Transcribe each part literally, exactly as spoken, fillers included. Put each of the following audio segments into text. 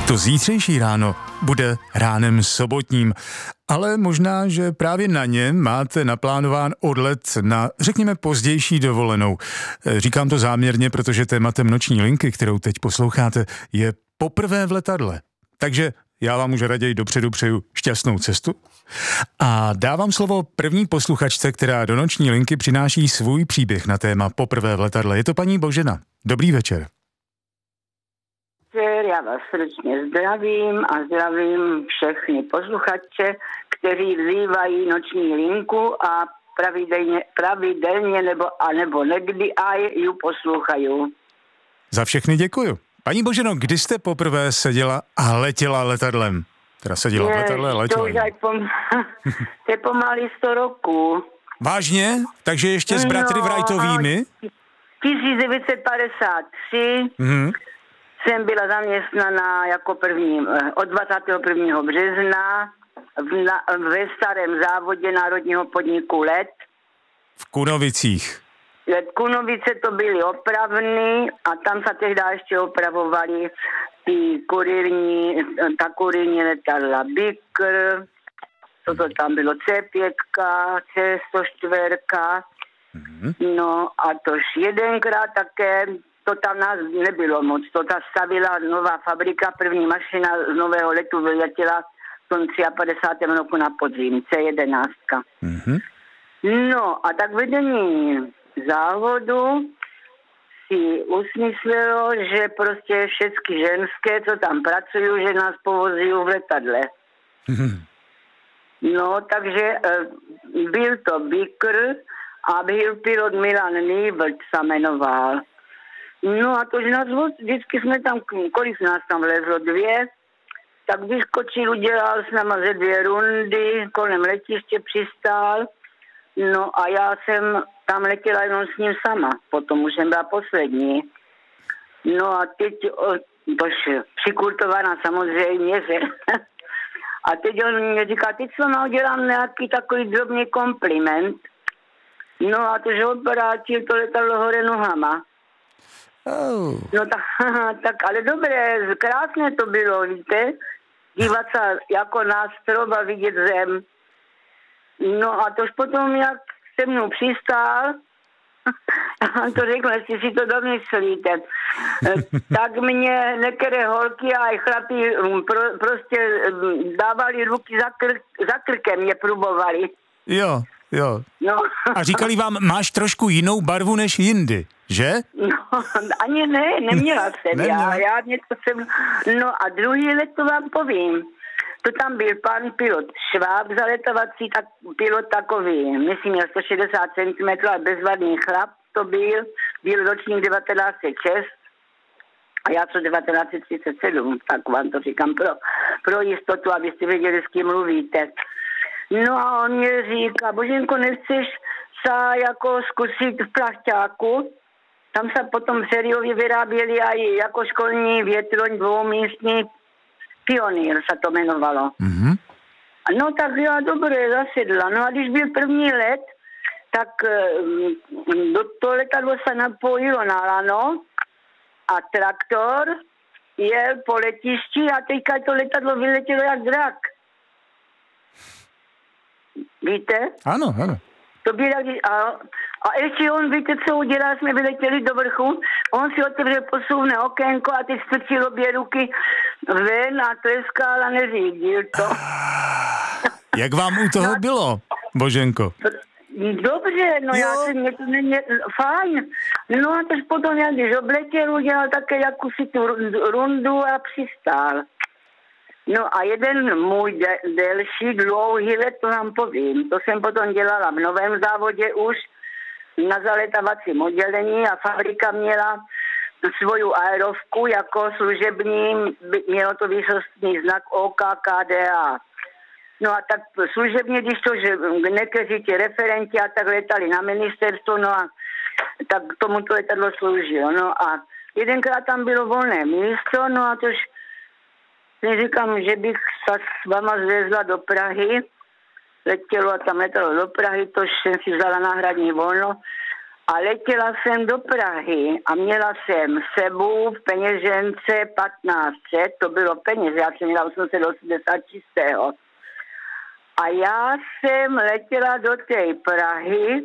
To zítřejší ráno bude ránem sobotním, ale možná, že právě na ně máte naplánován odlet na, řekněme, pozdější dovolenou. Říkám to záměrně, protože tématem noční linky, kterou teď posloucháte, je poprvé v letadle. Takže já vám už raději dopředu přeju šťastnou cestu a dávám slovo první posluchačce, která do noční linky přináší svůj příběh na téma poprvé v letadle. Je to paní Božena. Dobrý večer. Já vás srdečně zdravím a zdravím všechny posluchače, kteří vzývají noční linku a pravidelně, pravidelně nebo, a nebo někdy a ji poslouchají. Za všechny děkuju. Paní Boženo, kdy jste poprvé seděla a letěla letadlem? Teda seděla v letadle a letěla. To, pom... to je pomalu sto roků. Vážně? Takže ještě s bratry no, Wrightovými? tisíc devět set padesát tři Mhm. jsem byla zaměstnaná jako první, od dvacátého prvního března v, na, ve starém závodě Národního podniku Let. V Kunovicích. Let Kunovice to byly opravny a tam se tehdy ještě opravovaly ty kurírní, ta kurírní letadla Bikr, co to tam bylo, C pět, C sto čtyři, mm-hmm. No a tož jedenkrát také, to tam nás nebylo moc, to ta stavila nová fabrika, první mašina z nového letu vyletěla v tom padesátém třetím roku na podzim, C jedenáct. Mm-hmm. No a tak vedení závodu si usmyslelo, že prostě všechny ženské, co tam pracují, že nás povozí v letadle. Mm-hmm. No, takže byl to Bikr a byl pilot Milan Nýbrt se jmenoval. No a to, že nás vždycky jsme tam, kolik nás tam vlezlo, dvě, tak vyskočil, udělal s náma ze dvě rundy, kolem letiště přistál, no a já jsem tam letěla jenom s ním sama, potom už jsem byla poslední. No a teď, tož přikultovaná samozřejmě, že... A teď on mě říká, teď se vám udělám nějaký takový drobný kompliment. No a to, že odbrátil to letadlo hore nohama. Oh. No tak, tak, ale dobré, krásné to bylo, víte, dívat se jako na strop a vidět zem. No a tož potom, jak se mnou přistál, to řekl, jestli si to domyslíte, tak mě některé holky a i chlapi pro, prostě dávali ruky za, krk, za krkem, mě prubovali. Jo, jo. No. A říkali vám, máš trošku jinou barvu než jindy, že? No, ani ne, neměla jsem. Neměla. já, já něco jsem... No a druhý let to vám povím. To tam byl pan pilot Šváb zaletovací, tak pilot takový, myslím, měl sto šedesát centimetrů, ale bezvadný chlap to byl, byl ročník devatenáct set šest a já co devatenáct set třicet sedm, tak vám to říkám pro, pro jistotu, abyste věděli, s kým mluvíte. No a on mě říká, Boženko, nechceš se jako zkusit v plachťáku? Tam se potom sériově vyráběli i jako školní větroň dvoumístní Pionýr se to jmenovalo. Mm-hmm. No tak já dobře zasedla. No a když byl první let, tak do toho letadlo se napojilo na lano a traktor jel po letišti a teďka to letadlo vyletělo jak drak. Víte? Ano, ano. To bylo, a, a ještě on, víte, co udělal, jsme vyletěli do vrchu, on si otevřel posuvné okénko a teď strčil obě ruky ven a tleskal a neřídil to. Jak vám u toho no, bylo, Boženko? Dobře, no jo. Já jsem, mě to není fajn. No a tež potom, jak když obletěl, udělal také jakousi tu rundu a přistál. No a jeden můj de- delší, dlouhý let, to vám povím. To jsem potom dělala v novém závodě už na zaletavacím oddělení a fabrika měla svoju aerovku jako služební, mělo to výsostný znak O K K D A. No a tak služebně, když to, že někteří ti referenti a tak letali na ministerstvo, no a tak tomu to letadlo sloužilo. No a jedenkrát tam bylo volné místo, no a tož neříkám, že bych se s váma zvezla do Prahy, letělo a tam letalo do Prahy, tož jsem si vzala náhradní volno A letěla jsem do Prahy a měla jsem sebou v peněžence patnáct set, to bylo peněz, já jsem měla osm set osmdesát čistého. A já jsem letěla do té Prahy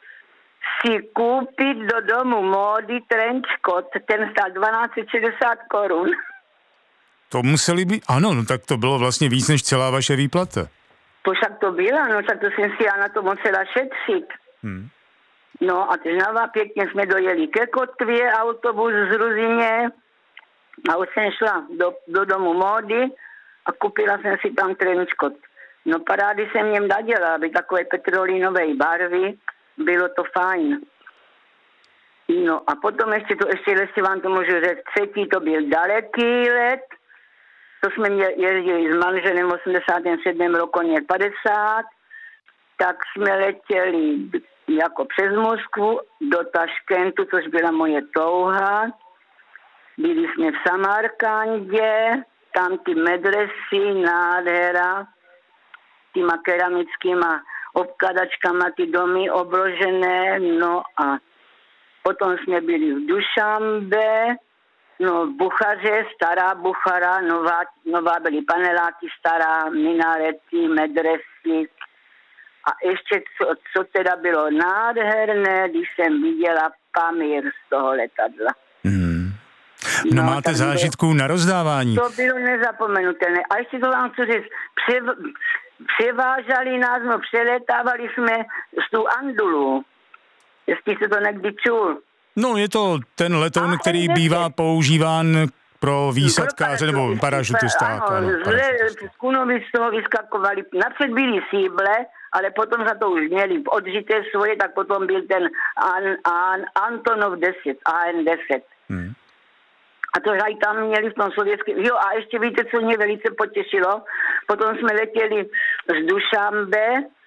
si koupit do domu módy trench coat, ten stál dvanáct set šedesát korun. To museli být, ano, no tak to bylo vlastně víc než celá vaše výplata. To však to byla, no tak to jsem si já na to musela šetřit. Hmm. No a znova pěkně jsme dojeli ke Kotvě, autobus z Ruzině a už jsem šla do, do domu módy a koupila jsem si tam trench coat. No parády jsem něm nadělala, aby takové petrolínové barvy, bylo to fajn. No a potom ještě to, ještě jestli vám to můžu říct, třetí to byl daleký let, to jsme jezdili s manželem v osmdesátém sedmém roku padesát, tak jsme letěli jako přes Moskvu do Taškentu, což byla moje touha. Byli jsme v Samarkandě, tam ty medresy, nádhera, těma keramickýma obkladačkama, ty domy obložené, no a potom jsme byli v Dušanbe, no v Buchaře, stará Buchara, nová, nová byly paneláky, stará, minarety, medresy. A ještě, co, co teda bylo nádherné, když jsem viděla Pamír z toho letadla. Hmm. No, no máte zážitků na rozdávání. To bylo nezapomenutelné. A ještě to vám chci říct, přev, převážali nás, no přelétávali jsme z tu Andulu. Jestli jste to někdy čul. No je to ten letoun, který bývá používán pro výsadkáře nebo parašutistáka. Ano, z Kunovic z toho vyskakovali. Napřed byly síble, ale potom za to už měli odžité svoje, tak potom byl ten An, An, Antonov deset, A N deset. Hmm. A to aj tam měli v tom sovětském. Jo, a ještě víte, co mě velice potěšilo? Potom jsme letěli z Dušanbe,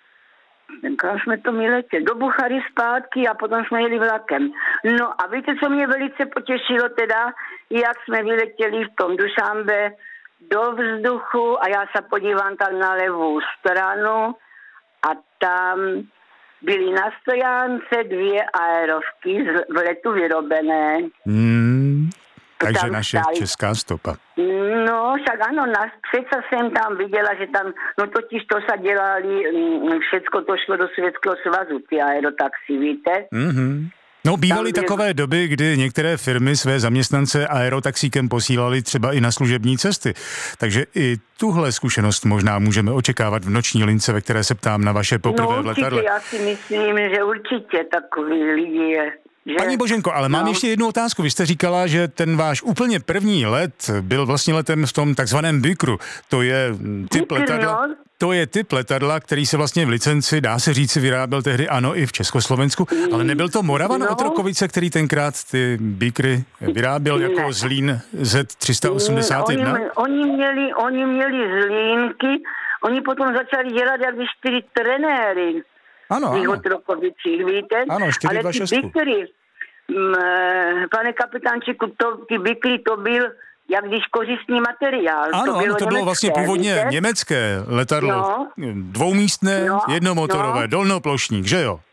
kam jsme to my letěli? Do Buchary zpátky a potom jsme jeli vlakem. No a víte, co mě velice potěšilo teda? Jak jsme vyletěli v tom Dušanbe do vzduchu a já se podívám tam na levou stranu a tam byly na stojánce dvě aerovky v letu vyrobené. Hmm, takže naše stali. Česká stopa. No, však ano, nás, přece jsem tam viděla, že tam, no totiž to se dělali, všecko to šlo do Sovětského svazu, ty aerotaxi, víte? Mhm. No, bývaly tam takové doby, kdy některé firmy své zaměstnance aerotaxíkem posílali třeba i na služební cesty. Takže i tuhle zkušenost možná můžeme očekávat v noční lince, ve které se ptám na vaše poprvé no, v letadle. No já si myslím, že určitě takový lidi je. Že? Paní Boženko, ale mám no. ještě jednu otázku. Vy jste říkala, že ten váš úplně první let byl vlastně letem v tom takzvaném Bykru. To je typ Bykr, letadla. No. To je typ letadla, který se vlastně v licenci, dá se říct, vyráběl tehdy, ano, i v Československu, ale nebyl to Moravan no. Otrokovice, který tenkrát ty Bykry vyráběl ne. jako Zlín Z tři sta osmdesát jedna? Oni, oni, měli, oni měli Zlínky, oni potom začali dělat jak čtyři trenéry. Ano, ano. Otrokovicích, víte? Ano, čtyři dva šest. Ale ty Bykry, m, pane kapitánčiku, to, ty Bykry, to byl jak když kořistný materiál. Ano, to bylo, ano, to bylo vlastně původně víte? německé letadlo. No. Dvoumístné, no, jednomotorové, no. Dolnoplošník, že jo?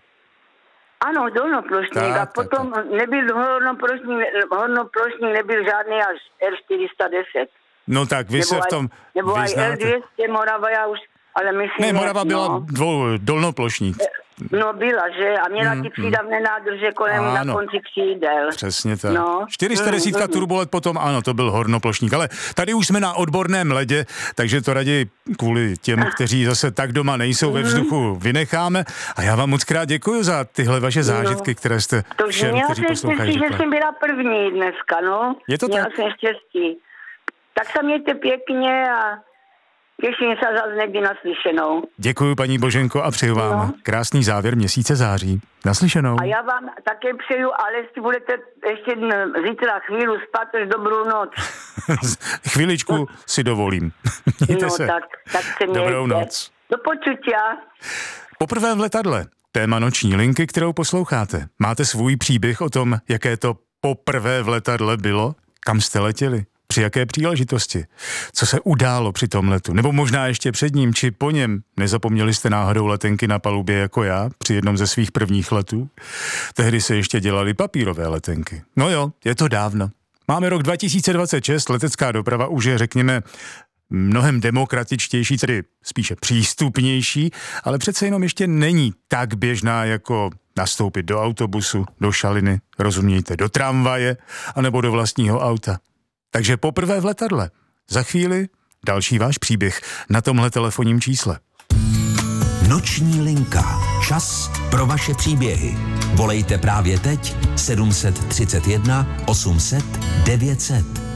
Ano, dolnoplošník. Tak, a potom tak, tak. nebyl hornoplošník, hornoplošník nebyl žádný až R čtyři sta deset. No tak, vy nebo se aj, v tom nebo vyznáte. Nebo aj R dvě stě Morava, já už, ale myslím... Ne, Morava ne, byla no. dvou, dolnoplošník. No byla, že? A měla mm, ty přídavné nádrže kolem ano, na konci křídel. Přesně tak. No. čtyři sta deset mm, turbolet potom, ano, to byl hornoplošník. Ale tady už jsme na odborném ledě, takže to raději kvůli těm, kteří zase tak doma nejsou ve vzduchu, vynecháme. A já vám moc krát děkuji za tyhle vaše zážitky, které jste to všem, kteří poslouchají. To že jsem byla první dneska, no. Je to měla tak? Měla jsem štěstí. Tak se mějte pěkně a těším se zase někdy naslyšenou. Děkuji, paní Boženko, a přeju vám no. krásný závěr měsíce září. Naslyšenou. A já vám také přeju, ale jestli budete ještě zítra chvíli spát, až dobrou noc. Chviličku si dovolím. Mějte no, se. tak, tak se mějte. Dobrou noc. Do počutia. Poprvé v letadle. Téma noční linky, kterou posloucháte. Máte svůj příběh o tom, jaké to poprvé v letadle bylo? Kam jste letěli? Při jaké příležitosti? Co se událo při tom letu? Nebo možná ještě před ním či po něm? Nezapomněli jste náhodou letenky na palubě jako já při jednom ze svých prvních letů? Tehdy se ještě dělaly papírové letenky. No jo, je to dávno. Máme rok dva tisíce dvacet šest, letecká doprava už je, řekněme, mnohem demokratičtější, tedy spíše přístupnější, ale přece jenom ještě není tak běžná jako nastoupit do autobusu, do šaliny, rozumějte, do tramvaje anebo do vlastního auta. Takže poprvé v letadle. Za chvíli další váš příběh na tomhle telefonním čísle. Noční linka. Čas pro vaše příběhy. Volejte právě teď sedm set třicet jedna osm set devět set.